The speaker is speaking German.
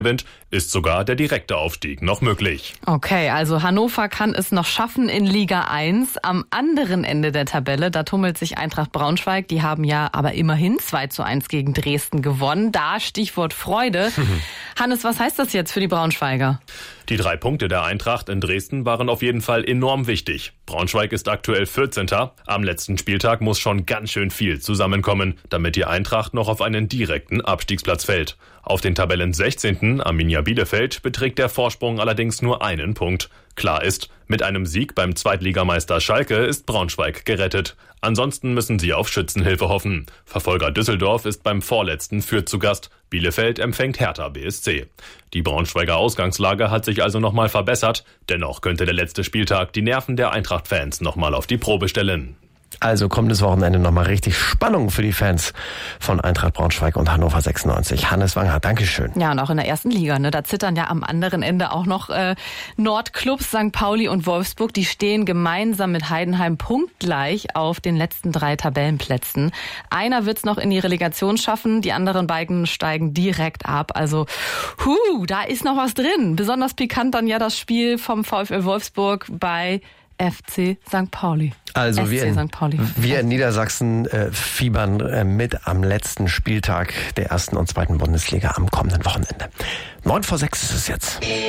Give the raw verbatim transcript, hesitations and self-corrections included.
gewinnt, ist sogar der direkte Aufstieg noch möglich. Okay, also Hannover kann es noch schaffen in Liga eins. Am anderen Ende der Tabelle, da tummelt sich Eintracht Braunschweig. Die haben ja aber immerhin zwei zu eins gegen Dresden gewonnen. Da Stichwort Freude. Hannes, was heißt das jetzt für die Braunschweiger? Die drei Punkte der Eintracht in Dresden waren auf jeden Fall enorm wichtig. Braunschweig ist aktuell vierzehnter Am letzten Spieltag muss schon ganz schön viel zusammenkommen, damit die Eintracht noch auf einen direkten Abstiegsplatz fällt. Auf den Tabellen sechzehnten Arminia Bielefeld beträgt der Vorsprung allerdings nur einen Punkt. Klar ist, mit einem Sieg beim Zweitligameister Schalke ist Braunschweig gerettet. Ansonsten müssen sie auf Schützenhilfe hoffen. Verfolger Düsseldorf ist beim vorletzten Fürth zu Gast. Bielefeld empfängt Hertha B S C. Die Braunschweiger Ausgangslage hat sich also nochmal verbessert. Dennoch könnte der letzte Spieltag die Nerven der Eintracht-Fans nochmal auf die Probe stellen. Also kommendes Wochenende nochmal richtig Spannung für die Fans von Eintracht Braunschweig und Hannover sechsundneunzig. Hannes Wanger, Dankeschön. Ja, und auch in der ersten Liga, ne, da zittern ja am anderen Ende auch noch äh, Nordclubs, Sankt Pauli und Wolfsburg. Die stehen gemeinsam mit Heidenheim punktgleich auf den letzten drei Tabellenplätzen. Einer wird's noch in die Relegation schaffen, die anderen beiden steigen direkt ab. Also, hu, da ist noch was drin. Besonders pikant dann ja das Spiel vom VfL Wolfsburg bei F C Sankt Pauli. Also wir in, wir in Niedersachsen äh, fiebern äh, mit am letzten Spieltag der ersten und zweiten Bundesliga am kommenden Wochenende. Neun vor sechs ist es jetzt.